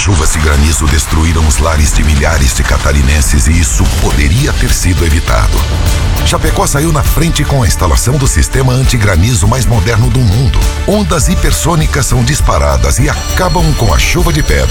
chuvas e granizo destruíram os lares de milhares de catarinenses e isso poderia ter sido evitado. Chapecó saiu na frente com a instalação do sistema antigranizo mais moderno do mundo. Ondas hipersônicas são disparadas e acabam com a chuva de pedra.